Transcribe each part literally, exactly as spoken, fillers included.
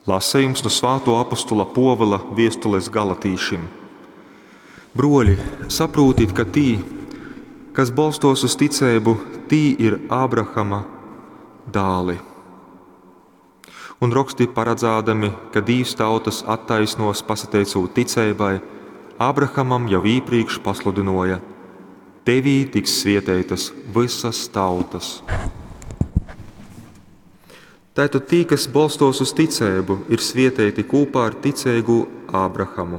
Lasējums no Svēto apostula Povila viestules Galatīšiem. Broļi, saprotiet, ka tī, kas balstos uz ticību, tī ir Ābrahama dāli. Un raksti paredzādami, ka divas tautas attaisnos pasateicot ticībai, Ābrahamam jau iepriekš pasludināja: tevī tiks svietētas visas tautas. Tātad tī, kas balstos uz ticību, ir svietēti kopā ar ticīgu Ābrahamu.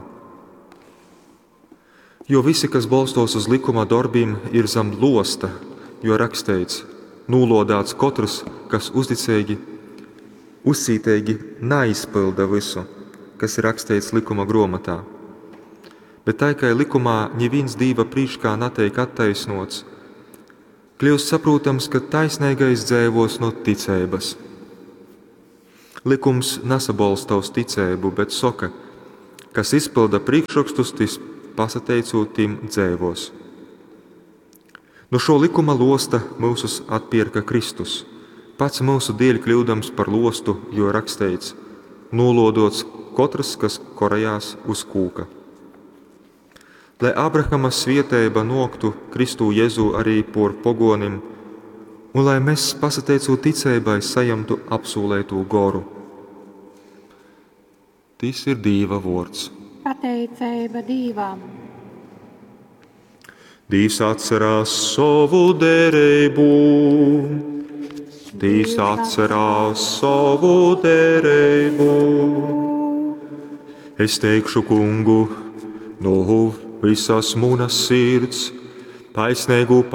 Jo visi, kas balstos uz likuma darbiem, ir zem losta, jo rakstīts: nūlodāts katrs, kas uzticīgi, uzcītīgi neizpilda visu, kas ir rakstīts likuma grāmatā. Bet tā kā likumā neviens Dieva priekšā netiek attaisnots, kļūst saprotams, ka taisnīgais dzīvos no ticības. Likums nesabalsta uz ticību, bet saka, kas izpilda priekšrakstus, tas pasateicot tiem dzīvos. No šo likuma losta mūsus atpirka Kristus, pats mūsu dēļ kļūdams par lostu, jo rakstīts: nūlodots katrs, kas korējās uz kūka. Lai Ābrahama svietēba noktu Kristu Jēzu arī por pogonim, un lai mēs pasateicot ticībai sajamtu apsolēto goru. Tas ir Dieva vārds. Pateicība Dievam. Dievs atcerās savu derību, Dievs atcerās savu derību. Es teikšu Kungu, no visas manas sirds, taisnīgu